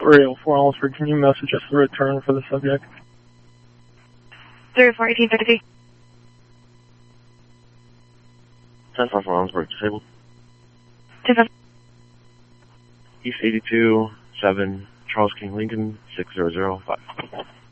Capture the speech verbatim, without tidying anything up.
three oh four Allisford, can you message us the return for the subject? three oh four, eighteen fifty. ten four four Allisford, disabled. ten five. East eighty-two, seven, Charles King Lincoln, six zero zero five.